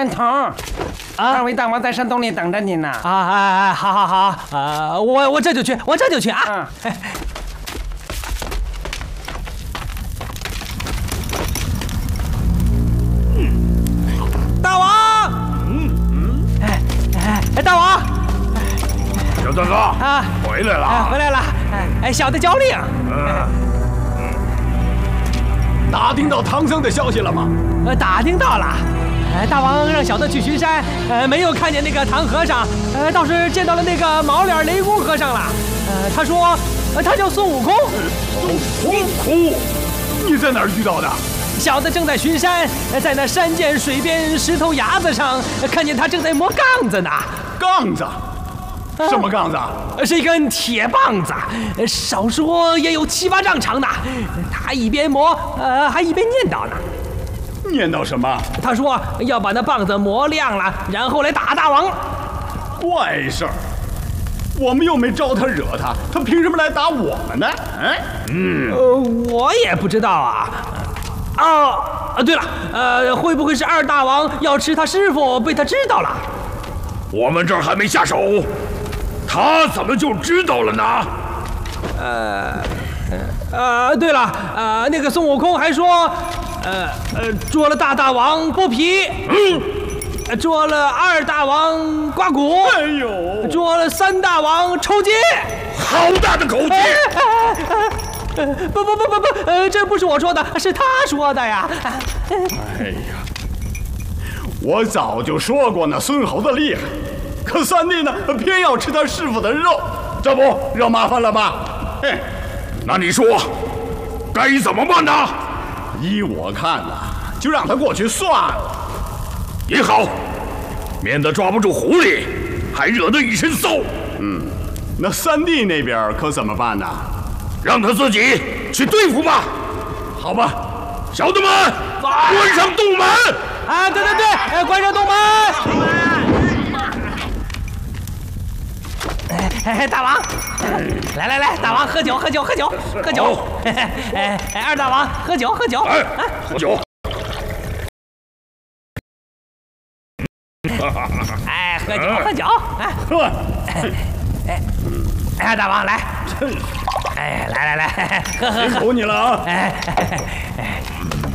山童，二位大王在山洞里等着你呢。 好，我这就去啊。大王，大王， 小大哥啊，回来了， 回来了。小的交令。 打听到唐僧的消息了吗？ 打听到了。大王让小的去巡山，没有看见那个唐和尚，倒是见到了那个毛脸雷公和尚了。他说他叫孙悟空。 孙悟空，你在哪儿遇到的？ 小的正在巡山，在那山涧水边石头崖子上，看见他正在磨杠子呢。 杠子？什么杠子？ 是一根铁棒子，少说也有7、8丈长呢。他一边磨，还一边念叨呢。 念叨什么？ 他说要把那棒子磨亮了，然后来打大王。 怪事儿！我们又没招他惹他，他凭什么来打我们呢？ 我也不知道啊。对了，会不会是二大王要吃他师傅，被他知道了？ 我们这儿还没下手，他怎么就知道了呢？ 对了，那个孙悟空还说，捉了大王剥皮，捉了2大王刮骨， 哎呦， 捉了3大王抽筋。 好大的口气！ 不，这不是我说的，是他说的呀。 哎呀，我早就说过那孙猴子厉害，可三弟呢，偏要吃他师傅的肉，这不惹麻烦了吧？嘿， 那你说该怎么办呢？ 依我看呢，就让他过去算了。 也好，免得抓不住狐狸，还惹得一身骚。 那三弟那边可怎么办呢？ 让他自己去对付吧。 好吧， 小的们，关上洞门。 对，关上洞门。大王，来，大王喝酒。二大王喝酒。 喝酒。 喝酒。二大王来。来，喝。 辛苦你了啊！